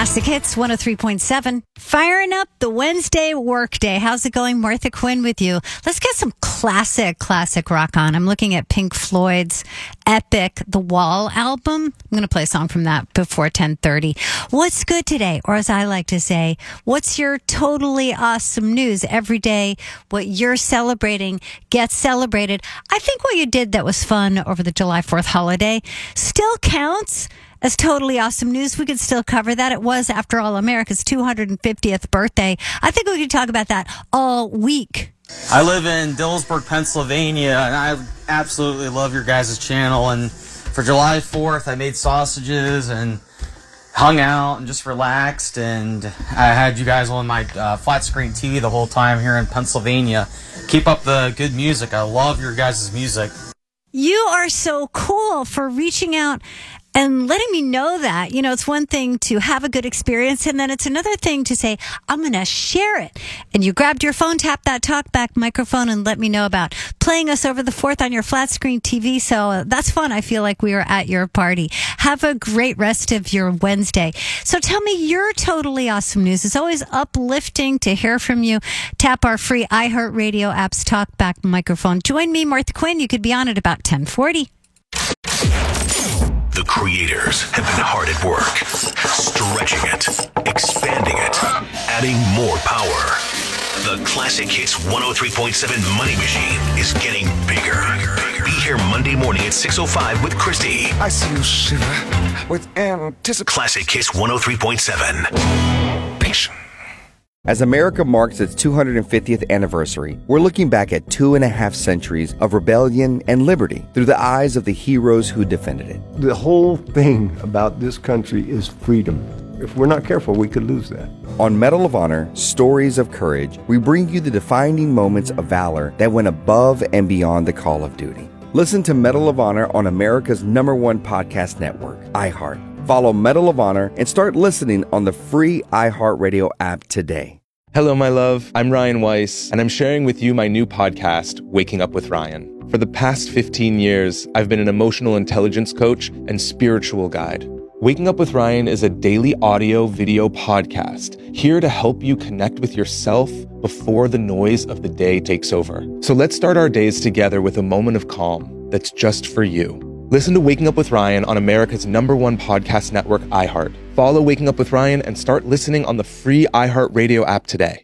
Classic Hits 103.7. Firing up the Wednesday workday. How's it going? Martha Quinn with you. Let's get some classic rock on. I'm looking at Pink Floyd's epic The Wall album. I'm going to play a song from that before 10:30. What's good today? Or as I like to say, what's your totally awesome news? Every day, what you're celebrating gets celebrated. I think what you did that was fun over the July 4th holiday still counts as totally awesome news. We could still cover that. It was, after all, America's 250th birthday. I think we could talk about that all week. I live in Dillsburg, Pennsylvania, and I absolutely love your guys' channel. And for July 4th, I made sausages and hung out and just relaxed. And I had you guys on my flat screen TV the whole time here in Pennsylvania. Keep up the good music. I love your guys' music. You are so cool for reaching out and letting me know that. You know, it's one thing to have a good experience, and then it's another thing to say, I'm going to share it. And you grabbed your phone, tapped that talkback microphone, and let me know about playing us over the 4th on your flat screen TV. So that's fun. I feel like we were at your party. Have a great rest of your Wednesday. So tell me your totally awesome news. It's always uplifting to hear from you. Tap our free iHeartRadio app's talkback microphone. Join me, Martha Quinn. You could be on at about 10:40. The creators have been hard at work, stretching it, expanding it, adding more power. The Classic Hits 103.7 Money Machine is getting bigger. Be here Monday morning at 6:05 with Christy. I see you shiver with anticipation. Classic Hits 103.7. As America marks its 250th anniversary, we're looking back at 2.5 centuries of rebellion and liberty through the eyes of the heroes who defended it. The whole thing about this country is freedom. If we're not careful, we could lose that. On Medal of Honor, Stories of Courage, we bring you the defining moments of valor that went above and beyond the call of duty. Listen to Medal of Honor on America's #1 podcast network, iHeart. Follow Medal of Honor and start listening on the free iHeartRadio app today. Hello, my love. I'm Ryan Weiss, and I'm sharing with you my new podcast, Waking Up with Ryan. For the past 15 years, I've been an emotional intelligence coach and spiritual guide. Waking Up with Ryan is a daily audio video podcast here to help you connect with yourself before the noise of the day takes over. So let's start our days together with a moment of calm that's just for you. Listen to Waking Up with Ryan on America's #1 podcast network, iHeart. Follow Waking Up with Ryan and start listening on the free iHeartRadio app today.